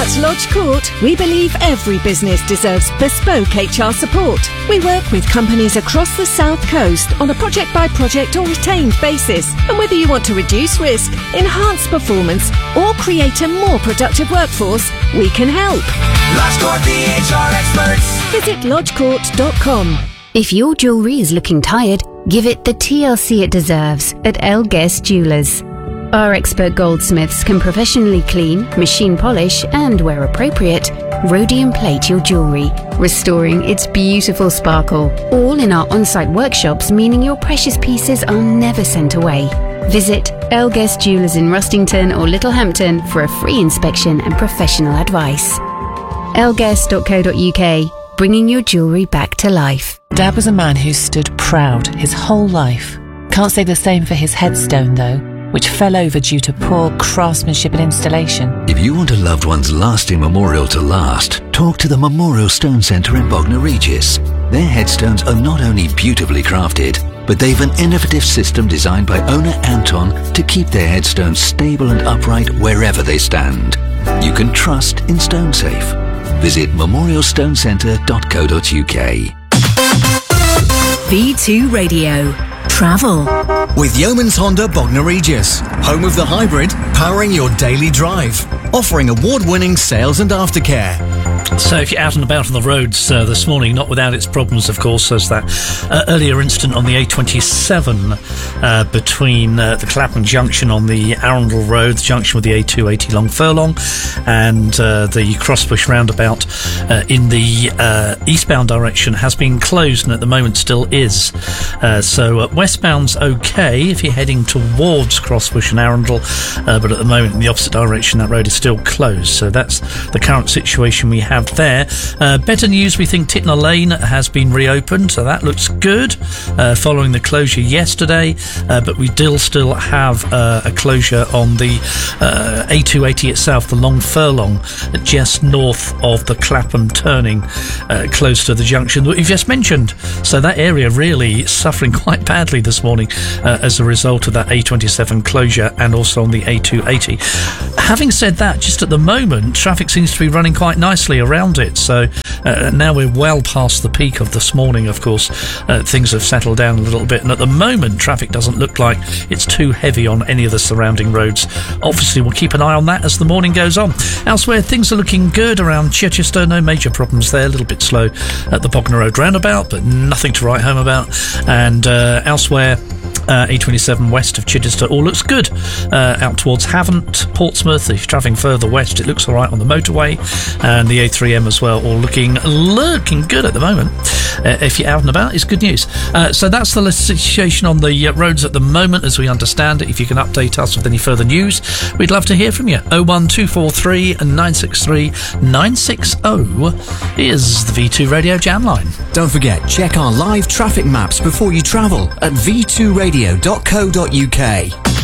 At Lodge Court, we believe every business deserves bespoke HR support. We work with companies across the South Coast on a project-by-project or retained basis. And whether you want to reduce risk, enhance performance, or create a more productive workforce, we can help. Lodge Court, the HR experts. Visit lodgecourt.com. If your jewellery is looking tired, give it the TLC it deserves at El Guest Jewellers. Our expert goldsmiths can professionally clean, machine polish and, where appropriate, rhodium plate your jewellery, restoring its beautiful sparkle. All in our on-site workshops, meaning your precious pieces are never sent away. Visit El Guest Jewellers in Rustington or Littlehampton for a free inspection and professional advice. elguest.co.uk, bringing your jewellery back to life. Dad was a man who stood proud his whole life. Can't say the same for his headstone though, which fell over due to poor craftsmanship and installation. If you want a loved one's lasting memorial to last, talk to the Memorial Stone Centre in Bognor Regis. Their headstones are not only beautifully crafted, but they've an innovative system designed by owner Anton to keep their headstones stable and upright wherever they stand. You can trust in Stone Safe. Visit memorialstonecentre.co.uk. V2 Radio. Travel. With Yeoman's Honda Bognor Regis, home of the hybrid, powering your daily drive. Offering award-winning sales and aftercare. So if you're out and about on the roads this morning, not without its problems, of course, there's that earlier incident on the A27 between the Clapham Junction on the Arundel Road, the junction with the A280 Long Furlong, and the Crossbush roundabout in the eastbound direction has been closed and at the moment still is. So westbound's okay if you're heading towards Crossbush and Arundel, but at the moment in the opposite direction that road is still closed. So that's the current situation we have there. Better news, we think Titner Lane has been reopened, so that looks good following the closure yesterday, but we still have a closure on the A280 itself, the Long Furlong, just north of the Clapham turning, close to the junction that we've just mentioned. So that area really suffering quite badly this morning as a result of that A27 closure and also on the A280. Having said that, just at the moment traffic seems to be running quite nicely around it, so now we're well past the peak of this morning. Of course, things have settled down a little bit, and at the moment traffic doesn't look like it's too heavy on any of the surrounding roads. Obviously we'll keep an eye on that as the morning goes on. Elsewhere, things are looking good around Chichester, no major problems there, a little bit slow at the Bognor Road roundabout, but nothing to write home about. And elsewhere, A27 west of Chichester all looks good. Out towards Havant, Portsmouth, if you're travelling further west, it looks alright on the motorway, and the A3M as well, all looking good at the moment. If you're out and about, it's good news. So that's the situation on the roads at the moment as we understand it. If you can update us with any further news, we'd love to hear from you. 01243 963 960 is the V2 Radio Jam line. Don't forget, check our live traffic maps before you travel at v2radio.co.uk.